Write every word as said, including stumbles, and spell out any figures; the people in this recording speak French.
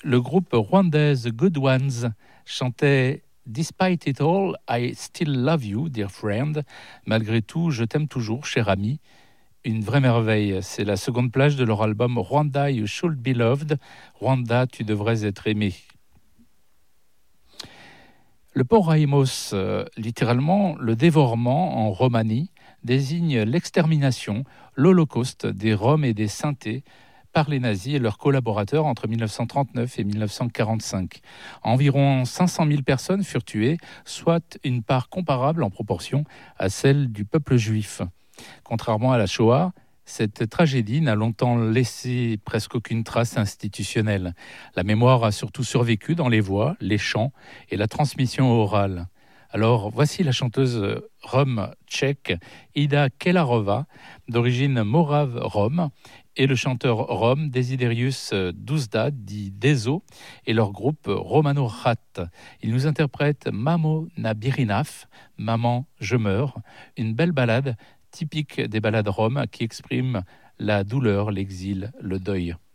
le groupe rwandais The Good Ones chantait Despite it all, I still love you, dear friend. Malgré tout, je t'aime toujours, cher ami. Une vraie merveille. C'est la seconde plage de leur album Rwanda, You Should Be Loved. Rwanda, tu devrais être aimé. Le porraimos, euh, littéralement le dévorement en Roumanie, désigne l'extermination, l'holocauste des Roms et des Sintés par les nazis et leurs collaborateurs entre mille neuf cent trente-neuf et mille neuf cent quarante-cinq. Environ cinq cent mille personnes furent tuées, soit une part comparable en proportion à celle du peuple juif. Contrairement à la Shoah, cette tragédie n'a longtemps laissé presque aucune trace institutionnelle. La mémoire a surtout survécu dans les voix, les chants et la transmission orale. Alors, voici la chanteuse rom tchèque Ida Kelarova, d'origine morave rom, et le chanteur rom Desiderius Duzda, dit Dezo, et leur groupe Romano Rat. Ils nous interprètent Mamo na birinaf, Maman, je meurs, une belle ballade typique des ballades roms qui exprime la douleur, l'exil, le deuil.